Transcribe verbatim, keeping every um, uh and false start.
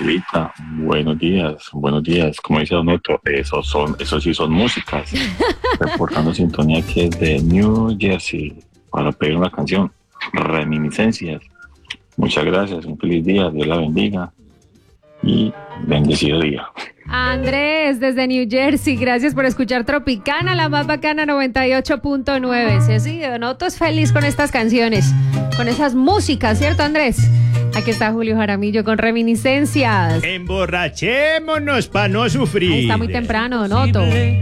Lita, buenos días, buenos días. Como dice Don Neto, esos son, esos sí son músicas. Reportando sintonía que es de New Jersey para pedir una canción, Reminiscencias. Muchas gracias, un feliz día, Dios la bendiga y bendecido día. Andrés, desde New Jersey, gracias por escuchar Tropicana, la más bacana noventa y ocho punto nueve. Sí, sí, Donoto es feliz con estas canciones, con esas músicas, ¿cierto, Andrés? Aquí está Julio Jaramillo con Reminiscencias. Emborrachémonos para no sufrir. Ahí está muy temprano, Donoto.